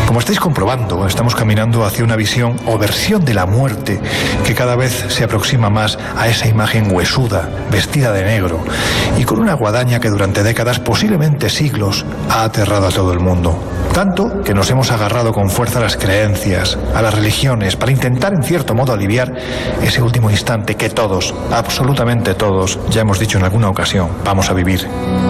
Como estáis comprobando, estamos caminando hacia una visión o versión de la muerte que cada vez se aproxima más a esa imagen huesuda, vestida de negro y con una guadaña que durante décadas, posiblemente siglos, ha aterrado a todo el mundo. Tanto que nos hemos agarrado con fuerza a las creencias, a las religiones, para intentar en cierto modo aliviar ese último instante que todos, absolutamente todos, ya hemos dicho en alguna ocasión, vamos a vivir.